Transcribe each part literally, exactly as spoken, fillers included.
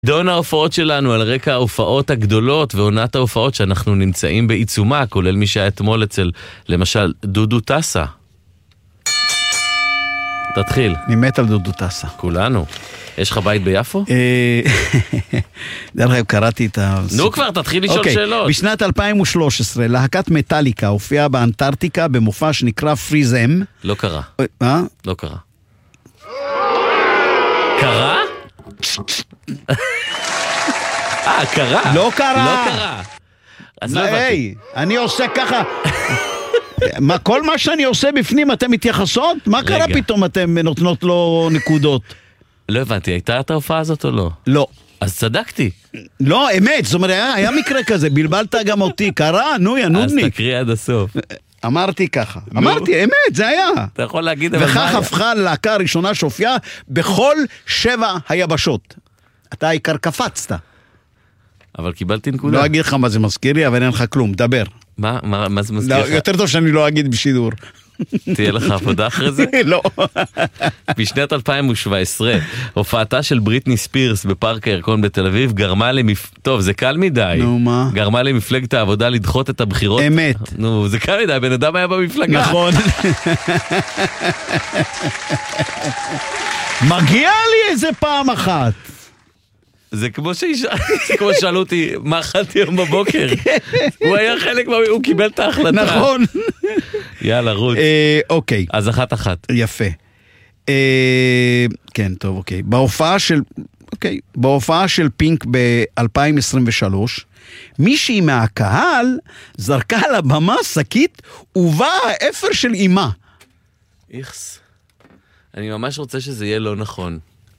דון ההופעות שלנו על רקע ההופעות הגדולות ועונת ההופעות שאנחנו נמצאים בעיצומה, כולל מי שהיה אתמול אצל, למשל, דודו טסה. תתחיל. אני מת על דודו טסה. כולנו. יש לך בית ביפו? דרך אגב, קראתי את ה... נו כבר, תתחיל לשאול שאלות. בשנת אלפיים ושלוש עשרה, להקת מטליקה הופיעה באנטארקטיקה במופע שנקרא פריזם. לא קרה. מה? לא קרה. קרה? אה, קרה. לא קרה. לא קרה. אז לא הבנתי. היי, אני עושה ככה... מה, כל מה שאני עושה בפנים אתם מתייחסות? מה קרה פתאום אתם נותנות לו נקודות? לא הבנתי, הייתה את ההופעה הזאת או לא? לא. אז צדקתי. לא, אמת, זאת אומרת, היה, היה מקרה כזה, בלבלת גם אותי, קרה, נו, יא נודניק. אז תקריא עד הסוף. אמרתי ככה, אמרתי, אמת, זה היה. אתה יכול להגיד... וכך הפכה להקה הראשונה שהופיעה בכל שבע היבשות. אתה העיקר קפצת. אבל קיבלתי נקודה. לא אגיד לך מה זה מזכיר לי, אבל אין לך כלום, דבר. מה, מה, מה זה מזכיר לך? יותר טוב שאני לא אגיד בשידור. תהיה לך עבודה אחרי זה? לא. בשנת אלפיים ושבע עשרה, הופעתה של בריטני ספירס בפארק הירקון בתל אביב גרמה למפ... טוב, זה קל מדי. נו, מה? גרמה למפלגת העבודה לדחות את הבחירות. אמת. נו, זה קל מדי, בן אדם היה במפלגה. נכון. מגיע לי איזה פעם אחת. זה כמו ששאלו אותי, מה אכלתי היום בבוקר? הוא היה חלק, הוא קיבל את ההחלטה. נכון. יאללה, רוץ. אוקיי. אז אחת אחת. יפה. כן, טוב, אוקיי. בהופעה של, אוקיי, בהופעה של פינק ב-אלפיים עשרים ושלוש, מישהי מהקהל זרקה על הבמה שקית ובא האפר של אימה. איכס. אני ממש רוצה שזה יהיה לא נכון.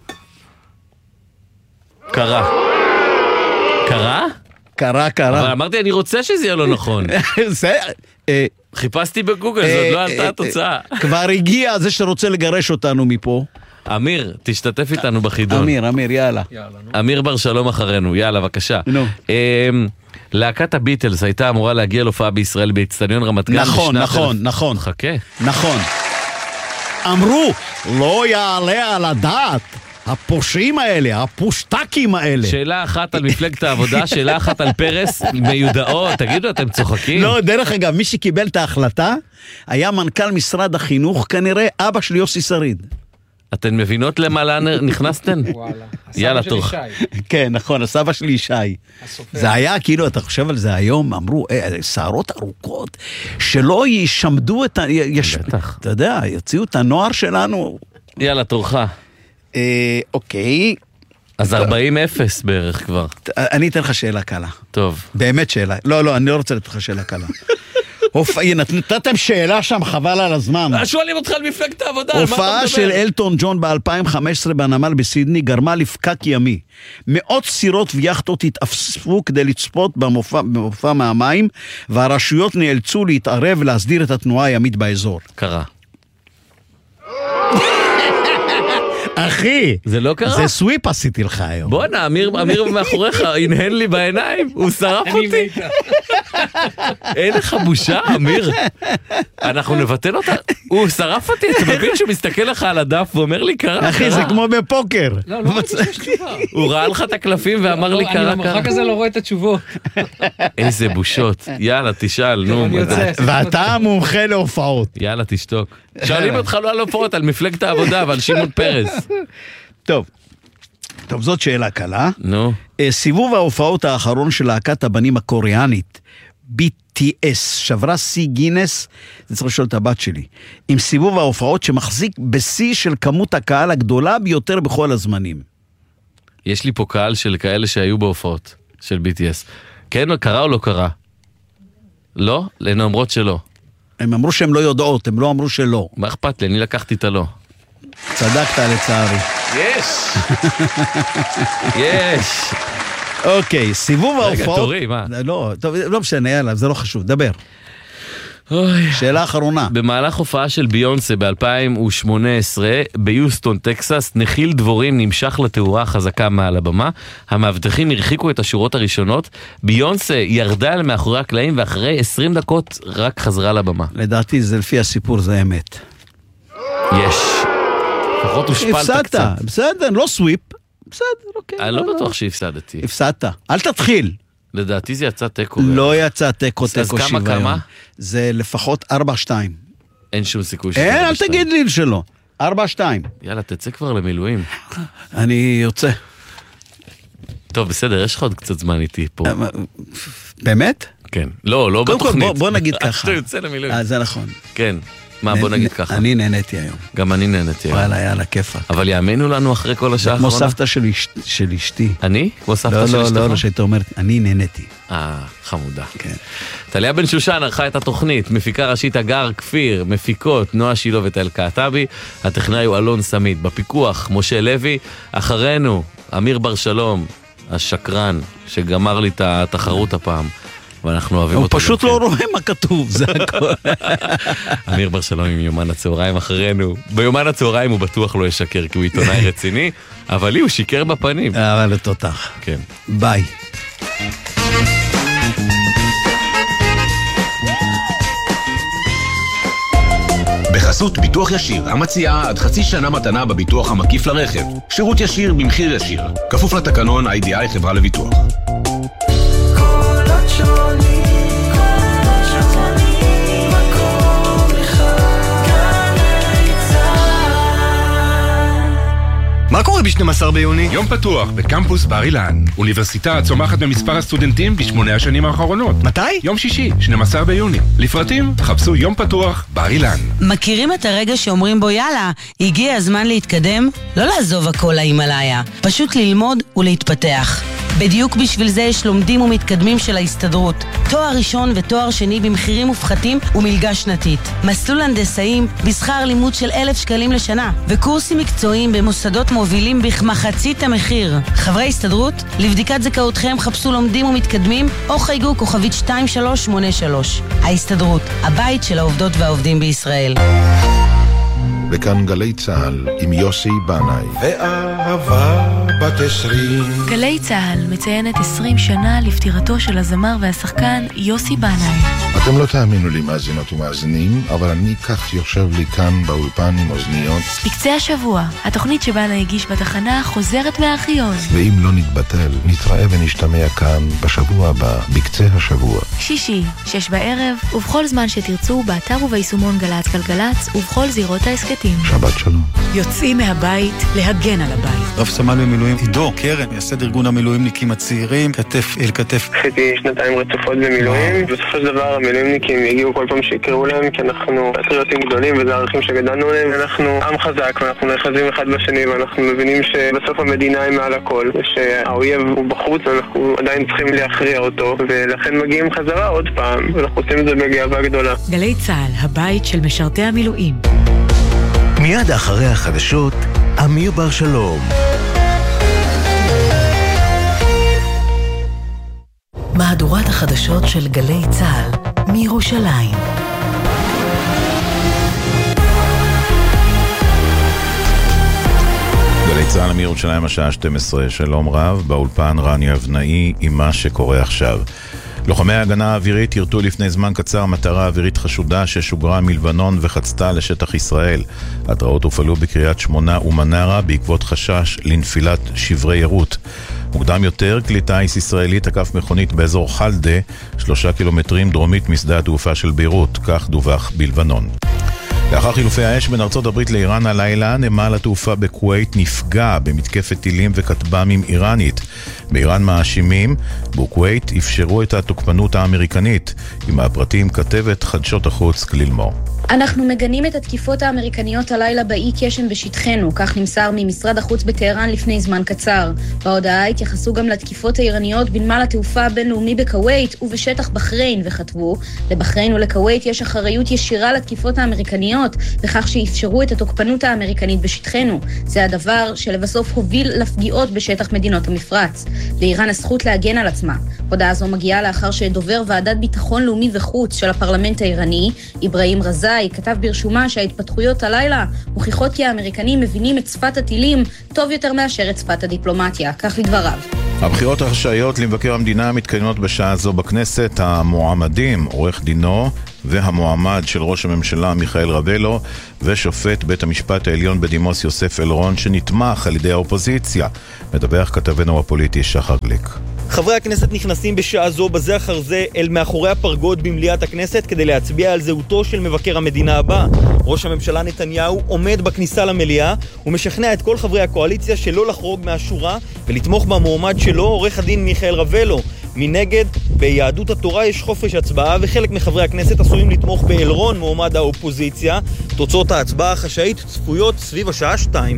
קרה. קרה? קרה, קרה. אבל אמרתי, אני רוצה שזה יהיה לא נכון. זה... חיפשתי בגוגל, זאת לא עלתה התוצאה. כבר הגיע זה שרוצה לגרש אותנו מפה. אמיר, תשתתף איתנו בחידון. אמיר, אמיר, יאללה. אמיר בר שלום אחרינו, יאללה, בבקשה. נו. להקת הביטלס הייתה אמורה להגיע להופעה בישראל באצטדיון רמת גן. נכון, נכון, נכון. חכה. נכון. אמרו, לא יעלה על הדעת. הפושעים האלה, הפושטקים האלה. שאלה אחת על מפלגת העבודה, שאלה אחת על פרס מיודעות. תגידו, אתם צוחקים? לא, דרך אגב, מי שקיבל את ההחלטה היה מנכ"ל משרד החינוך, כנראה אבא של יוסי שריד. אתן מבינות למה נכנסתן? וואלה. יאללה, תורך. כן, נכון, הסבא שלי ישי. זה היה כאילו, אתה חושב על זה היום, אמרו, שערות ארוכות, שלא ישמדו את ה... בטח. אתה יודע, יוציאו את הנוער שלנו. יאללה, תורך. אוקיי. אז ארבעים אפס בערך כבר. אני אתן לך שאלה קלה. טוב. באמת שאלה. לא, לא, אני לא רוצה לתת לך שאלה קלה. נתתם שאלה שם, חבל על הזמן. שואלים אותך על מפלגת העבודה, על מה אתה מדבר? הופעה של אלטון ג'ון ב-אלפיים וחמש עשרה בנמל בסידני גרמה לפקק ימי. מאות סירות ויאכטות התאספו כדי לצפות במופע, במופע מהמים, והרשויות נאלצו להתערב ולהסדיר את התנועה הימית באזור. קרה. אחי, זה לא קרה? זה סוויפ עשיתי לך היום. בוא'נה, אמיר, אמיר מאחוריך, הנהן לי בעיניים, הוא שרף אותי. אין לך בושה, אמיר. אנחנו נבטל אותה. הוא שרף אותי, אתה מבין שהוא מסתכל לך על הדף ואומר לי קרה, קרה. אחי, זה כמו בפוקר. לא, לא ראיתי שיש תשובה. הוא ראה לך את הקלפים ואמר לי קרה, קרה. אני במרחק הזה לא רואה את התשובות. איזה בושות. יאללה, תשאל, נו. ואתה המומחה להופעות. יאללה, תשתוק. שואלים אותך לא על הופעות, על מפלגת העבודה ועל שמעון פרס. טוב, טוב, זאת שאלה קלה. נו. סיבוב ההופעות האחרון של להקת הבנים הקוריאנית, בי טי אס, שברה סי גינס, זה צריך לשאול את הבת שלי, עם סיבוב ההופעות שמחזיק בסי של כמות הקהל הגדולה ביותר בכל הזמנים. יש לי פה קהל של כאלה שהיו בהופעות של בי טי אס. כן, קרה או לא קרה? לא? הן אומרות שלא. הם אמרו שהם לא יודעות, הם לא אמרו שלא. מה אכפת לי? אני לקחתי את הלא. צדקת לצערי. יש! יש! אוקיי, סיבוב ההופעות... רגע, תורי, מה? לא, טוב, לא משנה, יאללה, זה לא חשוב, דבר. אוי. שאלה אחרונה. במהלך הופעה של ביונסה ב-אלפיים ושמונה עשרה ביוסטון, טקסס, נחיל דבורים נמשך לתאורה חזקה מעל הבמה. המאבטחים הרחיקו את השורות הראשונות. ביונסה ירדה על מאחורי הקלעים, ואחרי עשרים דקות רק חזרה לבמה. לדעתי זה לפי הסיפור, זה אמת. יש. לפחות הושפלת קצת. בסדר, לא סוויפ. בסדר, אוקיי. אני לא בטוח שהפסדתי. הפסדת. אל תתחיל. לדעתי זה יצא תיקו. לא יצא תיקו, אז תיקו כמה, שוויון. כמה? זה לפחות ארבע שתיים. אין שום סיכוי. אין, אל תגיד לי שלא. ארבע שתיים. יאללה, תצא כבר למילואים. אני יוצא. טוב, בסדר, יש לך עוד קצת זמן איתי פה. באמת? כן. לא, לא קודם כל, בתוכנית. בוא- בוא נגיד ככה. אתה יוצא למילואים. אה, זה נכון. כן. מה, בוא נ- נגיד נ- ככה. אני נהניתי היום. גם אני נהנתי. היום. וואלה, יאללה, כיפק. אבל יאמנו לנו אחרי כל השעה כמו האחרונה. סבתא של אש- של אשתי. אני? כמו סבתא לא, של לא, אשתך? לא, לא, שהייתה אומרת, אני נהניתי. אה, חמודה. כן. טליה בן שושן ערכה את התוכנית, מפיקה ראשית הגר כפיר, מפיקות נועה שילה וטל קעטבי, הטכנאי הוא אלון סמית, בפיקוח משה לוי, אחרינו אמיר בר שלום, השקרן שגמר לי את התחרות הפעם, ואנחנו אוהבים הוא אותו. פשוט גם לא כן. רואה מה כתוב, זה הכל. אמיר בר שלום עם יומן הצהריים אחרינו. ביומן הצהריים הוא בטוח לא ישקר כי הוא עיתונאי רציני, אבל לי הוא שיקר בפנים. אבל לתותח. כן. ביי. בחסות ביטוח ישיר, המציעה עד חצי שנה מתנה בביטוח המקיף לרכב. שירות ישיר במחיר ישיר. כפוף לתקנון איי די איי חברה לביטוח. קולות שונים, קולות שונים, מקום אחד, גלי צהל. מה קורה ב-שנים עשר ביוני? יום פתוח בקמפוס בר אילן. אוניברסיטה צומחת במספר הסטודנטים בשמונה השנים האחרונות. מתי? יום שישי, שנים עשר ביוני. לפרטים, חפשו יום פתוח בר אילן. מכירים את הרגע שאומרים בו יאללה, הגיע הזמן להתקדם? לא לעזוב הכל להימאליה, פשוט ללמוד ולהתפתח. בדיוק בשביל זה יש לומדים ומתקדמים של ההסתדרות. תואר ראשון ותואר שני במחירים מופחתים ומלגה שנתית. מסלול הנדסאים בשכר לימוד של אלף שקלים לשנה. וקורסים מקצועיים במוסדות מובילים בכמחצית המחיר. חברי הסתדרות, לבדיקת זכאותכם חפשו לומדים ומתקדמים או חייגו כוכבית שתיים שלוש שמונה שלוש. ההסתדרות, הבית של העובדות והעובדים בישראל. וכאן גלי צהל עם יוסי בנאי. ואהבה בת עשרים. גלי צהל מציינת עשרים שנה לפטירתו של הזמר והשחקן יוסי בנאי. אתם לא תאמינו לי מאזינות ומאזינים, אבל אני כך יושב לי כאן באולפן עם אוזניות. בקצה השבוע, התוכנית שבנאי הגיש בתחנה חוזרת מהארכיון. ואם לא נתבטל, נתראה ונשתמע כאן בשבוע הבא, בקצה השבוע. שישי, שש בערב, ובכל זמן שתרצו, באתר וביישומון גלץ גלגלץ, ובכל זירות העסקתים. שבת שלום. יוצאים מהבית להגן על הבית. רב סמל במילואים עידו קרן, מייסד ארגון המילואימניקים הצעירים, כתף אל כתף. עשיתי שנתיים רצופות במילואים, בסופו של דבר המילואימניקים יגיעו כל פעם שיקראו להם, כי אנחנו פטריוטים גדולים וזה הערכים שגדלנו עליהם. אנחנו עם חזק ואנחנו נאחזים אחד בשני ואנחנו מבינים שבסוף המדינה היא מעל הכל, ושהאויב הוא בחוץ ואנחנו עדיין צריכים להכריע אותו, ולכן מגיעים חזרה עוד פעם, ואנחנו עושים את זה בגאווה גדולה. גלי צהל, הבית של משרתי המילואים. מיד אחרי החדשות, אמיר בר שלום. מהדורת החדשות של גלי צהל מירושלים. גלי צהל מירושלים השעה שתים עשרה, שלום רב, באולפן רני אבנאי עם מה שקורה עכשיו. לוחמי ההגנה האווירית ירתו לפני זמן קצר מטרה אווירית חשודה ששוגרה מלבנון וחצתה לשטח ישראל. התראות הופעלו בקריית שמונה ומנרה בעקבות חשש לנפילת שברי ירות. מוקדם יותר, כלי טיס ישראלי תקף מכונית באזור חלדה, שלושה קילומטרים דרומית משדה התעופה של ביירות, כך דווח בלבנון. לאחר חילופי האש בין ארצות הברית לאיראן הלילה, נמל התעופה בכווית נפגע במתקפת טילים וכטב"מים איראנית. באיראן מאשימים, בכווית אפשרו את התוקפנות האמריקנית. עם הפרטים כתבת חדשות החוץ כליל מור. אנחנו מגנים את התקיפות האמריקניות הלילה באי קשם בשטחנו, כך נמסר ממשרד החוץ בטהרן לפני זמן קצר. בהודעה התייחסו גם לתקיפות האיראניות בנמל התעופה הבינלאומי בכווית ובשטח בחריין, וכתבו, לבחריין ולכווית יש אחריות ישירה לתקיפות האמריקניות, בכך שאפשרו את התוקפנות האמריקנית בשטחנו. זה הדבר שלבסוף הוביל לפגיעות בשטח מדינות המפרץ. לאיראן הזכות להגן על עצמה. הודעה זו מגיעה לאחר שדובר ועדת ביטחון לאומי וחוץ של הפרלמנט האיראני, אברהים רזאי, כתב ברשומה שההתפתחויות הלילה מוכיחות כי האמריקנים מבינים את שפת הטילים טוב יותר מאשר את שפת הדיפלומטיה, כך לדבריו. הבחירות החשאיות למבקר המדינה מתקיימות בשעה זו בכנסת. המועמדים, עורך דינו והמועמד של ראש הממשלה מיכאל רבלו ושופט בית המשפט העליון בדימוס יוסף אלרון שנתמך על ידי האופוזיציה. מדווח כתבנו הפוליטי שחר גליק. חברי הכנסת נכנסים בשעה זו בזה אחר זה אל מאחורי הפרגוד במליאת הכנסת כדי להצביע על זהותו של מבקר המדינה הבא. ראש הממשלה נתניהו עומד בכניסה למליאה ומשכנע את כל חברי הקואליציה שלא לחרוג מהשורה ולתמוך במועמד שלו, עורך הדין מיכאל רבלו. מנגד, ביהדות התורה יש חופש הצבעה וחלק מחברי הכנסת עשויים לתמוך באלרון, מועמד האופוזיציה. תוצאות ההצבעה החשאית צפויות סביב השעה שתיים.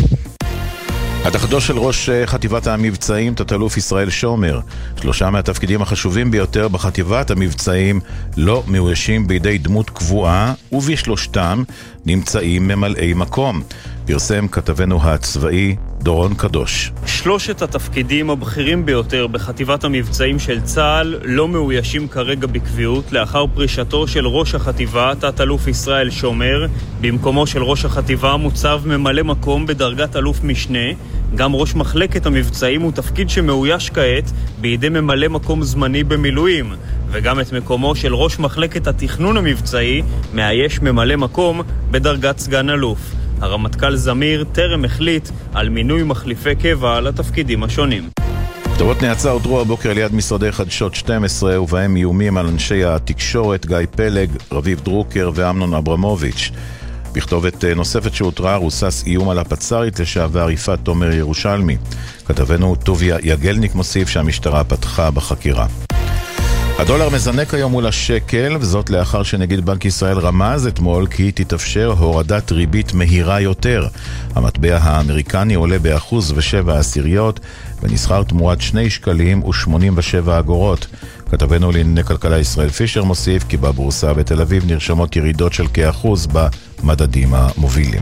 התחדו של ראש חטיבת המבצעים, תת-אלוף ישראל שומר. שלושה מהתפקידים החשובים ביותר בחטיבת המבצעים לא מאוישים בידי דמות קבועה, ובשלושתם נמצאים ממלאי מקום. פרסם כתבנו הצבאי דורון קדוש. שלושת התפקידים הבכירים ביותר בחטיבת המבצעים של צה"ל לא מאוישים כרגע בקביעות לאחר פרישתו של ראש החטיבה, תת-אלוף ישראל שומר. במקומו של ראש החטיבה מוצב ממלא מקום בדרגת אלוף משנה. גם ראש מחלקת המבצעים הוא תפקיד שמאויש כעת בידי ממלא מקום זמני במילואים, וגם את מקומו של ראש מחלקת התכנון המבצעי מאייש ממלא מקום בדרגת סגן אלוף. הרמטכ"ל זמיר טרם החליט על מינוי מחליפי קבע לתפקידים השונים. כתובות נאצה הודרו הבוקר ליד משרדי חדשות שתים עשרה, ובהם איומים על אנשי התקשורת גיא פלג, רביב דרוקר ואמנון אברמוביץ'. בכתובת נוספת שהותרה רוסס איום על הפצ"רית לשעבר יפעת תומר ירושלמי. כתבנו טוביה יגלניק מוסיף שהמשטרה פתחה בחקירה. הדולר מזנק היום מול השקל, וזאת לאחר שנגיד בנק ישראל רמז אתמול כי תתאפשר הורדת ריבית מהירה יותר. המטבע האמריקני עולה באחוז ושבע עשיריות, ונסחר תמורת שני שקלים ושמונים ושבע אגורות. כתבנו לענייני כלכלה ישראל פישר מוסיף כי בבורסה בתל אביב נרשמות ירידות של כאחוז במדדים המובילים.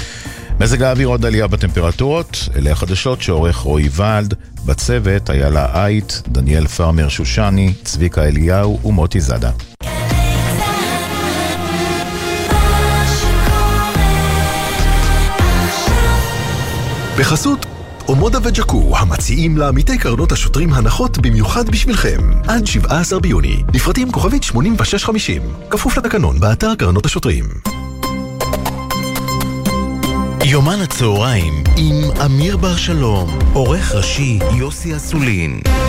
מזג האוויר עוד עלייה בטמפרטורות, אלה החדשות שעורך רועי ולד, בצוות איילה אייט, דניאל פרמר שושני, צביקה אליהו ומוטי זדה. בחסות אומודה וג'קו, המציעים לעמיתי קרנות השוטרים הנחות במיוחד בשבילכם. עד שבעה עשר ביוני, לפרטים כוכבית שמונים ושש חמישים, כפוף לתקנון באתר קרנות השוטרים. יומן הצהריים עם אמיר בר שלום, עורך ראשי יוסי אסולין.